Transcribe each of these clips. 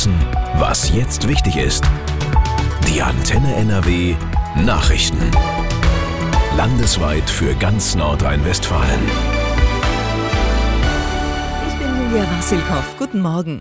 wissen, was jetzt wichtig ist. Die Antenne NRW Nachrichten. Landesweit für ganz Nordrhein-Westfalen. Ich bin Julia Wassilkow. Guten Morgen.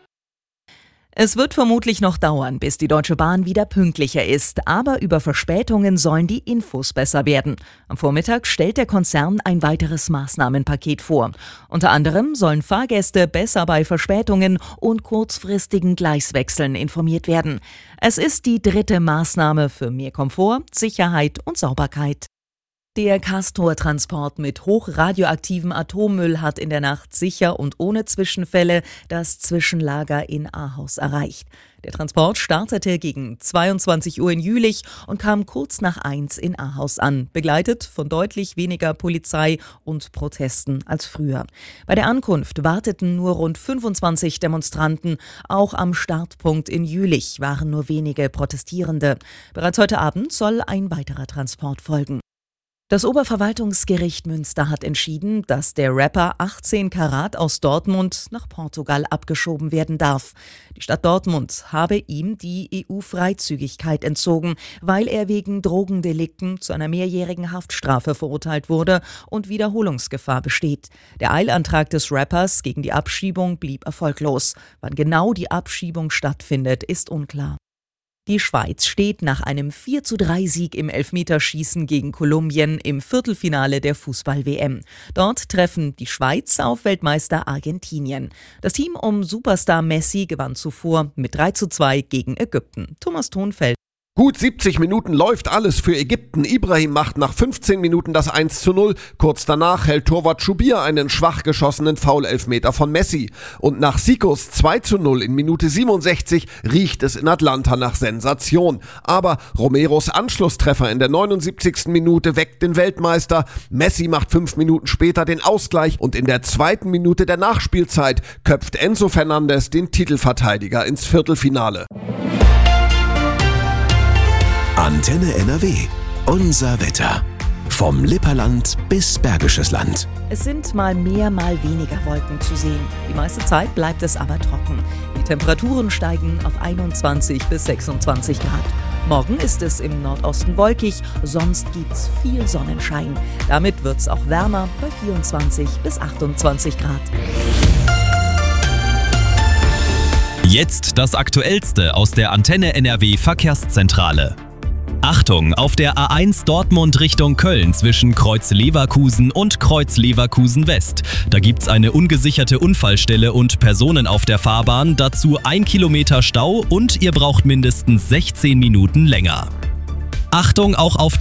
Es wird vermutlich noch dauern, bis die Deutsche Bahn wieder pünktlicher ist, aber über Verspätungen sollen die Infos besser werden. Am Vormittag stellt der Konzern ein weiteres Maßnahmenpaket vor. Unter anderem sollen Fahrgäste besser bei Verspätungen und kurzfristigen Gleiswechseln informiert werden. Es ist die dritte Maßnahme für mehr Komfort, Sicherheit und Sauberkeit. Der Castor-Transport mit hochradioaktivem Atommüll hat in der Nacht sicher und ohne Zwischenfälle das Zwischenlager in Ahaus erreicht. Der Transport startete gegen 22 Uhr in Jülich und kam kurz nach 1 in Ahaus an, begleitet von deutlich weniger Polizei und Protesten als früher. Bei der Ankunft warteten nur rund 25 Demonstranten. Auch am Startpunkt in Jülich waren nur wenige Protestierende. Bereits heute Abend soll ein weiterer Transport folgen. Das Oberverwaltungsgericht Münster hat entschieden, dass der Rapper 18 Karat aus Dortmund nach Portugal abgeschoben werden darf. Die Stadt Dortmund habe ihm die EU-Freizügigkeit entzogen, weil er wegen Drogendelikten zu einer mehrjährigen Haftstrafe verurteilt wurde und Wiederholungsgefahr besteht. Der Eilantrag des Rappers gegen die Abschiebung blieb erfolglos. Wann genau die Abschiebung stattfindet, ist unklar. Die Schweiz steht nach einem 4:3-Sieg im Elfmeterschießen gegen Kolumbien im Viertelfinale der Fußball-WM. Dort treffen die Schweiz auf Weltmeister Argentinien. Das Team um Superstar Messi gewann zuvor mit 3:2 gegen Ägypten. Thomas Thonfeld. Gut 70 Minuten läuft alles für Ägypten. Ibrahim macht nach 15 Minuten das 1:0. Kurz danach hält Torwart Schubir einen schwach geschossenen Foul-Elfmeter von Messi. Und nach Sikos 2:0 in Minute 67 riecht es in Atlanta nach Sensation. Aber Romeros Anschlusstreffer in der 79. Minute weckt den Weltmeister. Messi macht 5 Minuten später den Ausgleich und in der 2. Minute der Nachspielzeit köpft Enzo Fernandes den Titelverteidiger ins Viertelfinale. Antenne NRW. Unser Wetter. Vom Lipperland bis Bergisches Land. Es sind mal mehr, mal weniger Wolken zu sehen. Die meiste Zeit bleibt es aber trocken. Die Temperaturen steigen auf 21 bis 26 Grad. Morgen ist es im Nordosten wolkig, sonst gibt's viel Sonnenschein. Damit wird's auch wärmer bei 24 bis 28 Grad. Jetzt das Aktuellste aus der Antenne NRW Verkehrszentrale. Achtung, auf der A1 Dortmund Richtung Köln zwischen Kreuz Leverkusen und Kreuz Leverkusen West. Da gibt's eine ungesicherte Unfallstelle und Personen auf der Fahrbahn, dazu 1 Kilometer Stau und ihr braucht mindestens 16 Minuten länger. Achtung auch auf